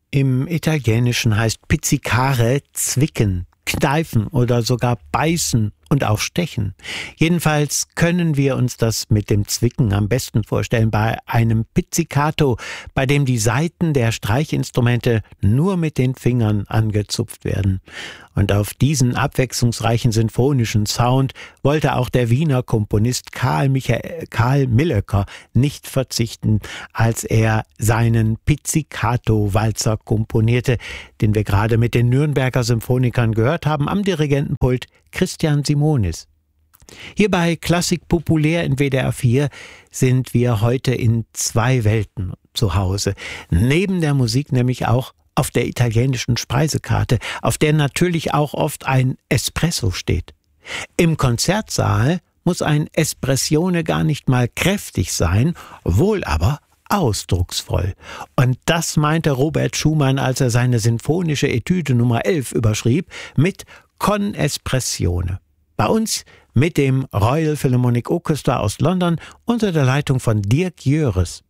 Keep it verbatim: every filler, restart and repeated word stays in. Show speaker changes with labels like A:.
A: Im Italienischen heißt pizzicare zwicken, kneifen oder sogar beißen und auch stechen. Jedenfalls können wir uns das mit dem Zwicken am besten vorstellen bei einem Pizzicato, bei dem die Saiten der Streichinstrumente nur mit den Fingern angezupft werden. Und auf diesen abwechslungsreichen sinfonischen Sound wollte auch der Wiener Komponist Karl, Michael, Karl Millöcker nicht verzichten, als er seinen Pizzicato-Walzer komponierte, den wir gerade mit den Nürnberger Symphonikern gehört haben, am Dirigentenpult Christian Simonis. Hier bei Klassik Populär in W D R vier sind wir heute in zwei Welten zu Hause. Neben der Musik nämlich auch auf der italienischen Speisekarte, auf der natürlich auch oft ein Espresso steht. Im Konzertsaal muss ein Espressione gar nicht mal kräftig sein, wohl aber ausdrucksvoll. Und das meinte Robert Schumann, als er seine sinfonische Etüde Nummer elf überschrieb mit Con Espressione. Bei uns mit dem Royal Philharmonic Orchestra aus London unter der Leitung von Dirk Jöres.